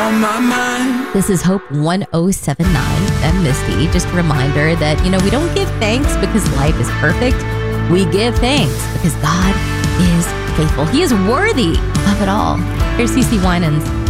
on my mind. This is Hope 1079 and Misty. Just a reminder that, we don't give thanks because life is perfect. We give thanks because God is faithful. He is worthy of it all. Here's CeCe Winans.